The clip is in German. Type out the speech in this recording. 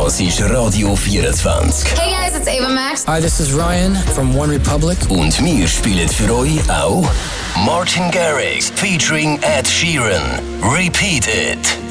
Das ist Radio 24. Hey guys, it's Ava Max. Hi, this is Ryan from One Republic. Und wir spielen für euch auch Martin Garrix featuring Ed Sheeran. Repeat It.